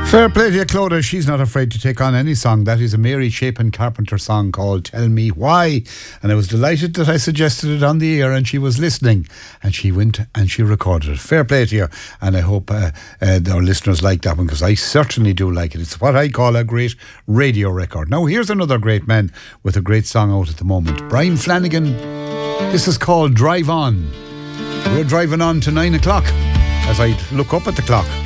Fair play to you, Clodagh. She's not afraid to take on any song. That is a Mary Chapin Carpenter song called Tell Me Why. And I was delighted that I suggested it on the air and she was listening. And she went and she recorded it. Fair play to you. And I hope our listeners like that one, because I certainly do like it. It's what I call a great radio record. Now, here's another great man with a great song out at the moment. Brian Flanagan. This is called Drive On. We're driving on to 9 o'clock as I look up at the clock.